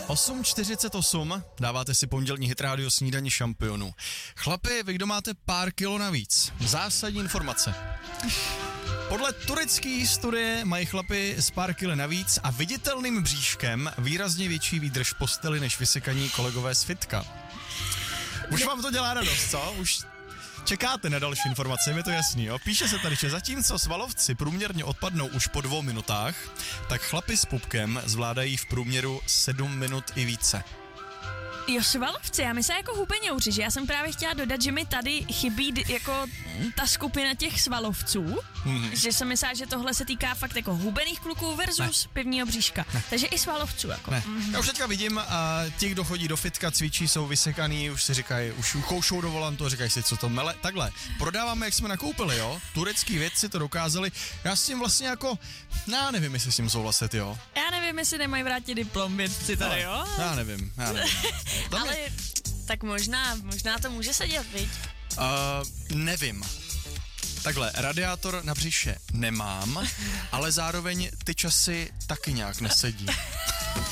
8:48, dáváte si pondělní hit rádio Snídaně šampionů. Chlapi, vy kdo máte pár kilo navíc, zásadní informace. Podle turecké studie mají chlapi s pár kily navíc a viditelným bříškem výrazně větší výdrž posteli než vysekaní kolegové z fitka. Už vám to dělá radost, co? Už čekáte na další informace, je to jasný, jo? Píše se tady, že zatímco svalovci průměrně odpadnou už po 2 minutách, tak chlapi s pupkem zvládají v průměru 7 minut i více. Jo, svalovci, já myslím jako hubeňouři, že já jsem právě chtěla dodat, že mi tady chybí jako ta skupina těch svalovců, že jsem myslela, že tohle se týká fakt jako hubených kluků versus pivního bříška. Takže i svalovců jako. Ne. Já už teďka vidím, a ti, kdo chodí do fitka, cvičí, jsou vysekaný, už si říkají, už koušou do volantu a říkají si, co to mele. Takhle, prodáváme, jak jsme nakoupili, jo? Turecký vědci to dokázali. Já s tím vlastně jako, já nevím, jestli s tím souhlasit, jo? Já nevím, jestli nemají vrátit diplom vědci tady, jo? Já nevím. Ale tak možná to může sedět, viď? Nevím. Takhle, radiátor na břiše nemám, ale zároveň ty časy taky nějak nesedí.